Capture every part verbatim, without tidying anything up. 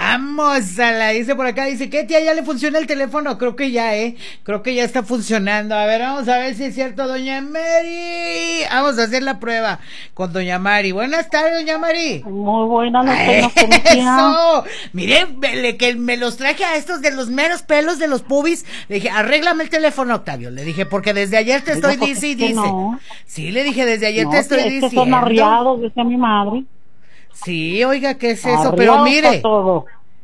Vamos a la, dice por acá, dice, ¿qué tía? ¿Ya le funciona el teléfono? Creo que ya, ¿eh? Creo que ya está funcionando. A ver, vamos a ver si es cierto, doña Mary. Vamos a hacer la prueba con doña Mari. Buenas tardes, doña Mari. Muy buenas noches, eso. Mire, me, que me los traje a estos de los meros pelos de los pubis. Le dije, arréglame el teléfono, Octavio. Le dije, porque desde ayer te estoy dice y dice. No. Sí, le dije, desde ayer no, te estoy es diciendo. Que son arriados, decía mi madre. Sí, oiga, ¿qué es eso? Arriba Pero mire, todo.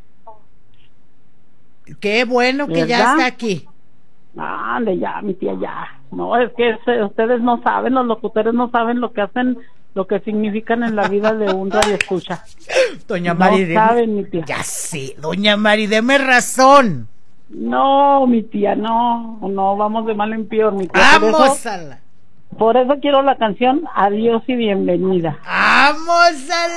Qué bueno que ¿verdad? Ya está aquí. Ande, ya, mi tía, ya. No, es que se, ustedes no saben, los locutores no saben lo que hacen, lo que significan en la vida de un radioescucha. Doña Mari, no saben, mi tía. Ya sé, doña Mari, deme razón. No, mi tía, no, no, vamos de mal en peor, mi tía. Vamos por eso, a la... Por eso quiero la canción Adiós y Bienvenida. Vamos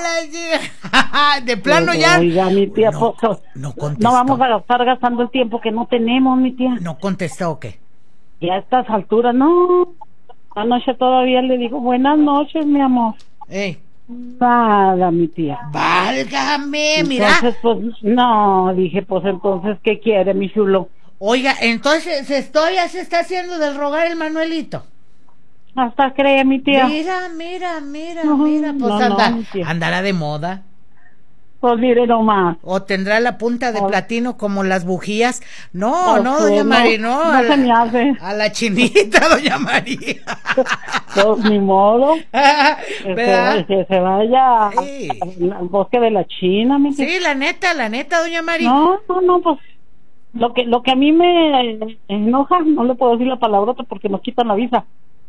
a la... De plano Pero, ya... Oiga, mi tía, no, pues, no contestó. No vamos a estar gastando el tiempo que no tenemos, mi tía. ¿No contestó o qué? Y a estas alturas, no. Anoche todavía le digo, buenas noches, mi amor. Ey. Nada, mi tía. Válgame, mira. Entonces, pues, no, dije, pues entonces, ¿qué quiere, mi chulo? Oiga, entonces, esto ya se está haciendo del rogar el Manuelito. Hasta cree, mi tía. Mira, mira, mira, no, mira, pues no, anda, no, andará de moda. Pues mire nomás. O tendrá la punta de oh. platino como las bujías. No, oh, no, doña no, Mari, no. No a se la, me hace. A la chinita, doña María. Pues ni modo. que, se, que se vaya sí. al bosque de la China, mi tía. Sí, la neta, la neta, doña María. No, no, no, pues lo que lo que a mí me enoja, no le puedo decir la palabrota porque nos quitan la visa.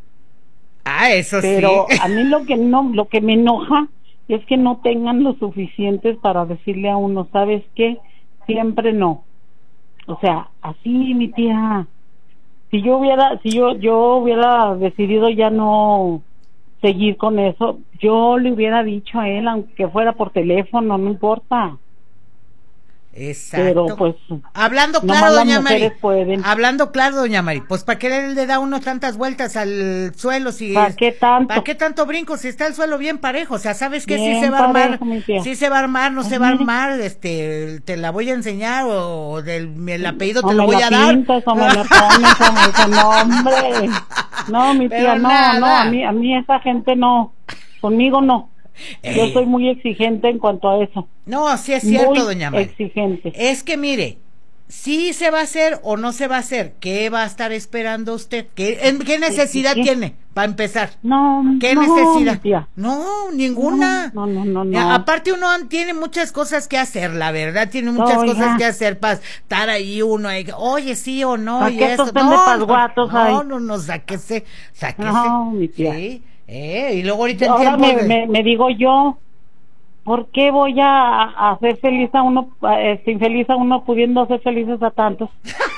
Ah, eso Pero sí. Pero a mí lo que no, lo que me enoja es que no tengan lo suficientes para decirle a uno, ¿sabes qué? Siempre no. O sea, así, mi tía. Si yo hubiera, si yo, yo hubiera decidido ya no seguir con eso, yo le hubiera dicho a él, aunque fuera por teléfono, no importa. Exacto. Pero pues hablando claro, doña Mari. Pueden. Hablando claro, doña Mari. Pues para qué le da uno tantas vueltas al suelo si ¿Para qué tanto? ¿Para qué tanto brinco si está el suelo bien parejo? O sea, sabes que si sí se va a armar, sí se va a armar, no pues se va a mire. armar, este, te la voy a enseñar o del el apellido o te lo voy a dar. Pintas, o me la pones, o me dice, no, hombre. No, mi Pero tía, no, nada. no, a mí a mí esa gente no. Conmigo no. Ey. Yo soy muy exigente en cuanto a eso. No, sí es cierto, muy doña Mari. Exigente. Es que mire, si se va a hacer o no se va a hacer, ¿qué va a estar esperando usted? ¿Qué, en, qué necesidad ¿Qué? tiene para empezar? No, ¿Qué no, necesidad? Tía. No, ninguna. No, no, no, no, no. Aparte uno tiene muchas cosas que hacer, la verdad, tiene muchas no, cosas ya. que hacer para estar ahí uno, ahí, oye, sí o no, ¿A y qué eso. No, no, no, no, no, sáquese, sáquese. No, mi tía. Sí, eh, y luego ahorita Ahora me, de... me, me digo yo, ¿por qué voy a, a hacer feliz a uno, este, infeliz a uno pudiendo hacer felices a tantos?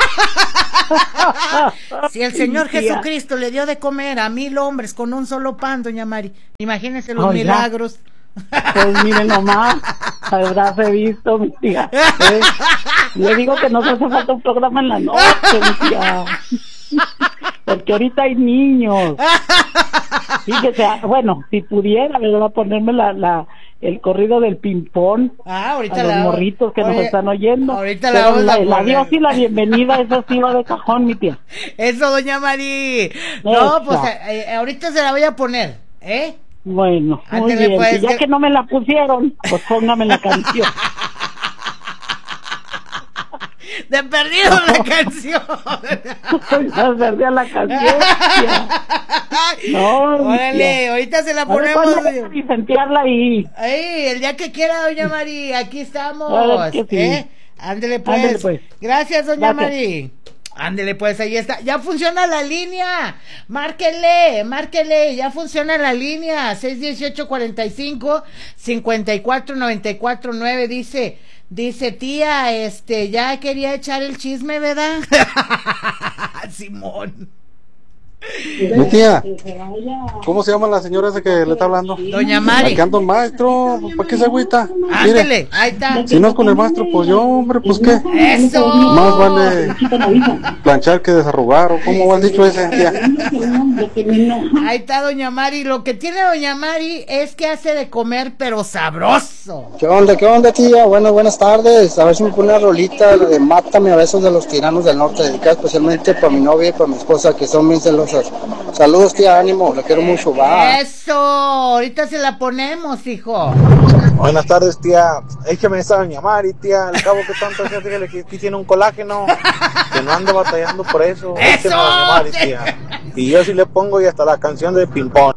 Si el Señor Jesucristo le dio de comer a mil hombres con un solo pan, doña Mari, imagínese los Oiga. milagros. Pues miren nomás, habrás visto, mi tía. ¿Eh? Le digo que nos hace falta un programa en la noche, mi tía. Porque ahorita hay niños. Fíjese, bueno, si pudiera, ¿verdad? Ponerme la, la, el corrido del ping-pong. Ah, ahorita a los la, morritos que oye, nos están oyendo. Ahorita Pero la, la, el adiós y la bienvenida, eso sí va de cajón, mi tía. Eso, doña Mari. No, Esa. pues eh, ahorita se la voy a poner, ¿eh? Bueno, muy Ándale, bien. pues, Y ya que... que no me la pusieron, pues póngame la canción. De perdido la canción. De perdido la canción. No, órale, ahorita se la ponemos. Y sentirla ahí. Ay, el día que quiera, doña Mari, aquí estamos. Que sí. ¿Eh? Ándele pues. Ándele pues. Gracias, doña Gracias. Mari. Ándele pues, ahí está. Ya funciona la línea. Márquele, márquele. Ya funciona la línea. seis dieciocho cuarenta y cinco cincuenta y cuatro noventa y cuatro nueve dice. Dice, tía, este, ya quería echar el chisme, ¿verdad? Simón. Mi tía, ¿cómo se llama la señora esa que le está hablando? Doña Mari. Aquí anda el maestro, ¿para qué se agüita? Ándele, ahí está. Si no es con el maestro, pues yo, hombre, pues qué. ¡Eso! Más vale planchar que desarrugar, o cómo va el dicho ese, tía. Ahí está Doña Mari. Lo que tiene Doña Mari es que hace de comer, pero sabroso. ¿Qué onda, qué onda, tía? Bueno, buenas tardes. A ver si me pone una rolita de Mátame a besos de los tiranos del norte, dedicada especialmente para mi novia y para mi esposa, que son bien celosas. Saludos, tía, ánimo, la quiero mucho, va. Eso, ahorita se la ponemos, hijo. Buenas tardes, tía. Échame esa Doña Mari, tía. Al cabo que tanto hace que le que tiene un colágeno, que no ande batallando por eso. ¡Eso! Échame Doña Mari, tía. Y yo sí le pongo y hasta la canción de ping-pong.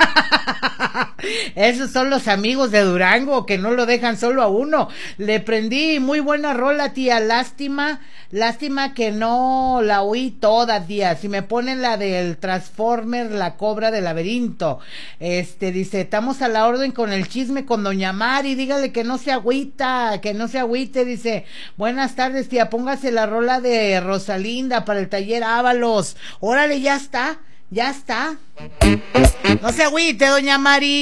Esos son los amigos de Durango que no lo dejan solo a uno. Le prendí muy buena rola, tía. Lástima, lástima que no la oí toda, tía. Si me ponen la del Transformer, la cobra del laberinto. Este, dice, estamos a la orden con el chisme con Doña Mari. Dígale que no se agüita, que no se agüite. Dice, buenas tardes, tía. Póngase la rola de Rosalinda para el taller Ábalos. Órale, ya está. Ya está. No se agüite, Doña Mari.